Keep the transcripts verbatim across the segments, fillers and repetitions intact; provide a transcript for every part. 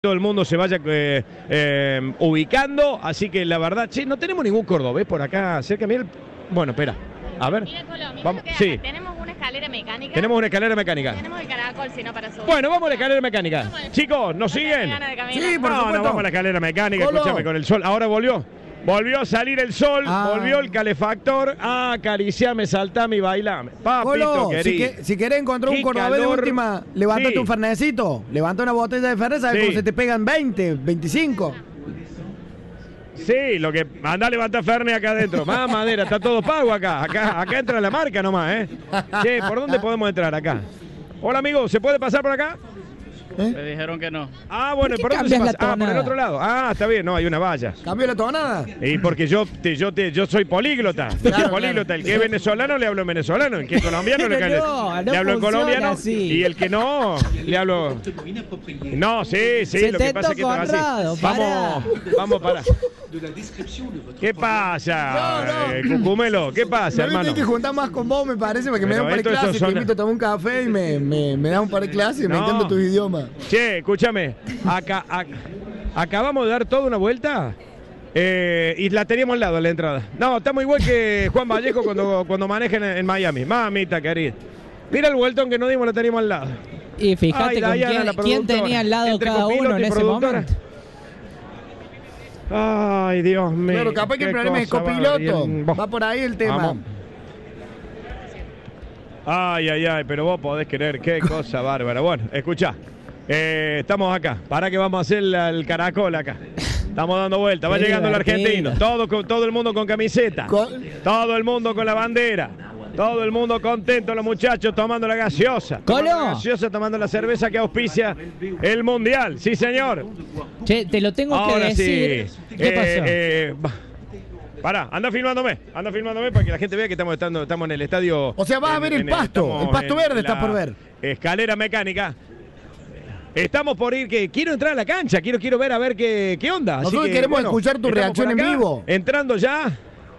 todo el mundo se vaya eh, eh, ubicando, así que la verdad, che, no tenemos ningún cordobés por acá cerca. Mira, bueno, espera, a ver. Mira, Colo, mira vamos, lo que sí. acá. Tenemos una escalera mecánica. Tenemos una escalera mecánica. Tenemos el caracol, si no para subir. Bueno, vamos a la escalera mecánica. Chicos, ¿nos siguen? Sí, por no, supuesto. no, vamos a la escalera mecánica, Colo. escúchame, con el sol. Ahora volvió. Volvió a salir el sol, Ah. volvió el calefactor. Ah, acariciame, saltame y bailame. Papito Colo, si, querido. que, si querés encontrar un Qué cordobés de calor. última, levántate Sí. un fernecito, levanta una botella de fernet, ¿sabes Sí. cómo se te pegan veinte, veinticinco? Sí, lo que anda a levantar Fernet acá adentro. Más madera, está todo pago acá. Acá, acá entra la marca nomás, ¿eh? Che, ¿por dónde podemos entrar acá? Hola, amigo, ¿se puede pasar por acá? Me dijeron que no. Ah, bueno, ¿Por ¿por qué dónde se cambias pasa? la Ah, por el tonada? otro lado. Ah, está bien, no, hay una valla. ¿Cambio la tonada? Y porque yo te, yo te, yo soy políglota. Yo soy Claro, políglota. El que es venezolano le hablo en venezolano. El que es colombiano le, Pero no, le no hablo en funciona colombiano. así. Y el que no, le hablo. No, sí, sí, Se lo que te pasa es que tocó, así. Conrado, Vamos, vamos para. ¿Qué pasa, No, no. eh, Cucumelo? ¿Qué pasa, Me hermano? tengo que juntar más con vos, me parece, porque me da Pero un par de esto- esto clases, son- te invito a tomar un café y me, me, me da un par de clases y me No. entiendo tus idiomas. Che, escúchame. Acá, ac- acabamos de dar toda una vuelta. Eh, y la teníamos al lado en la entrada. No, estamos igual que Juan Vallejo cuando, cuando maneja en, en Miami. Mamita querida. Mira el vueltón que no dimos, lo teníamos al lado. Y fíjate Ay, con Dayana, quién, la quién productora. tenía al lado Entre cada copiloto uno en y ese productora. momento. Ay, Dios mío. Claro, capaz que el qué problema es cosa copiloto. bárbara. Va por ahí el tema. Vamos. Ay, ay, ay, pero vos podés creer, qué cosa bárbara. Bueno, escuchá, eh, estamos acá. Para que vamos a hacer la- el caracol acá. Estamos dando vuelta, va Qué llegando el divertido. argentino. Todo, con- todo el mundo con camiseta. Con- Todo el mundo con la bandera. Todo el mundo contento, los muchachos tomando la gaseosa. Colo. Tomando la gaseosa, tomando la cerveza que auspicia el Mundial. Sí, señor. Che, te lo tengo Ahora que decir. sí. ¿Qué Eh, pasó? eh, va. Pará, anda filmándome, anda filmándome para que la gente vea que estamos, estando, estamos en el estadio. O sea, vas a en- ver el en- pasto, estamos el pasto en verde la está por ver. Escalera mecánica. Estamos por ir, que quiero entrar a la cancha, quiero, quiero ver a ver qué, qué onda. Así Nosotros que, queremos bueno, escuchar tu estamos reacción por en acá, vivo. Entrando ya.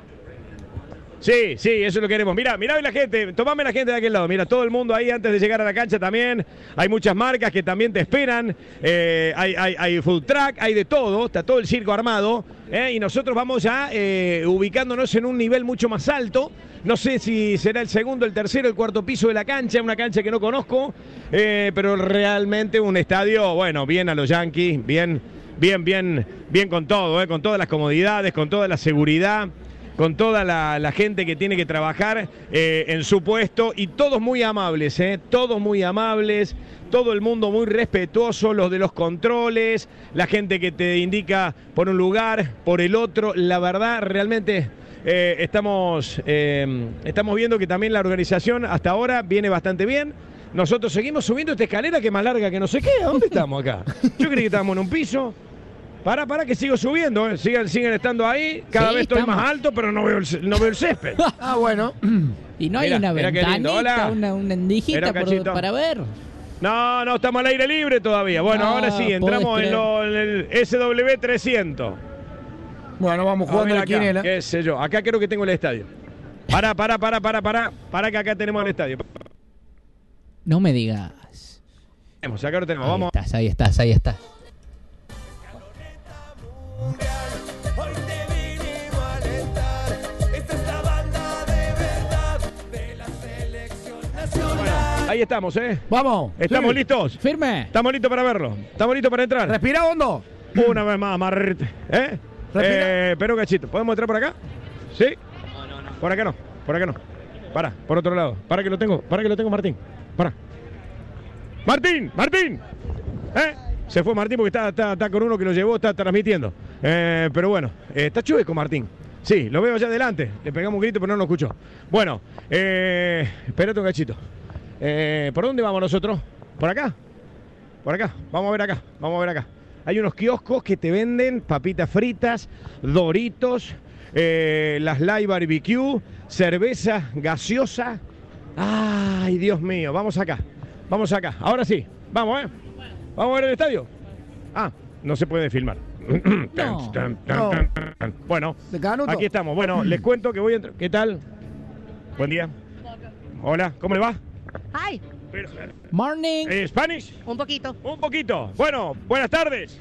Sí, sí, eso es lo que queremos. Mira, mira la gente, tomame la gente de aquel lado. Mira, todo el mundo ahí antes de llegar a la cancha también. Hay muchas marcas que también te esperan. Eh, hay, hay, hay food truck, hay de todo. Está todo el circo armado. ¿eh? Y nosotros vamos ya eh, ubicándonos en un nivel mucho más alto. No sé si será el segundo, el tercero, el cuarto piso de la cancha. Una cancha que no conozco. eh, pero realmente un estadio, bueno, bien a los Yankees. Bien, bien, bien, bien con todo. ¿eh? Con todas las comodidades, con toda la seguridad, con toda la, la gente que tiene que trabajar eh, en su puesto y todos muy amables, ¿eh? Todos muy amables, todo el mundo muy respetuoso, los de los controles, la gente que te indica por un lugar, por el otro. La verdad, realmente eh, estamos, eh, estamos viendo que también la organización hasta ahora viene bastante bien. Nosotros seguimos subiendo esta escalera que es más larga que no sé qué. ¿A dónde estamos acá? Yo creí que estábamos en un piso. Para, para que sigo subiendo, ¿eh? Sigan, siguen estando ahí. Cada Sí, vez estoy estamos. más alto, pero no veo el, no veo el césped. Ah, bueno. Y no hay Mira, una mira qué lindo. ventanita, Hola. una, una endijita Mira, por- cachito. para ver. No, no, estamos al aire libre todavía. Bueno, No, ahora sí, entramos podés en, lo- en el S W trescientos. Bueno, vamos A jugando ver la acá, quinela. qué sé yo. Acá creo que tengo el estadio. Para, para, para, para, para. Para que acá tenemos el estadio. No me digas. Vamos, acá lo tenemos. Ahí Vamos. estás, ahí estás, ahí estás. Hoy te vinimos a alentar. Esta es la banda de verdad de la selección nacional. Ahí estamos, ¿eh? Vamos. ¿Estamos Sí. listos? Firme. ¿Estamos listos para verlo? ¿Estamos listos para entrar? Respira hondo. Una vez más, Marrete. ¿Eh? Respira. Eh, pero un cachito. ¿Podemos entrar por acá? ¿Sí? Por acá no, por acá no. Para, por otro lado. Para que lo tengo, para que lo tengo, Martín. Para. ¡Martín! ¡Martín! ¿Eh? Se fue Martín porque está, está, está con uno que lo llevó, está transmitiendo. Eh, pero bueno, eh, está chueco Martín. Sí, lo veo allá adelante. Le pegamos un grito, pero no lo escuchó. Bueno, eh, espérate un cachito. Eh, ¿Por dónde vamos nosotros? ¿Por acá? Por acá. Vamos a ver acá. Vamos a ver acá. Hay unos kioscos que te venden papitas fritas, doritos, eh, las live barbecue, cerveza gaseosa. Ay, Dios mío. Vamos acá. Vamos acá. Ahora sí. Vamos, ¿eh? Vamos a ver el estadio. Ah, no se puede filmar. No. No. Bueno, ¿De Canuto? aquí estamos. Bueno, les cuento que voy a entrar. ¿Qué tal? Buen día. Hola, ¿cómo le va? Hi, Pero, Morning. ¿eh, ¿Spanish? Un poquito. Un poquito. Bueno, buenas tardes.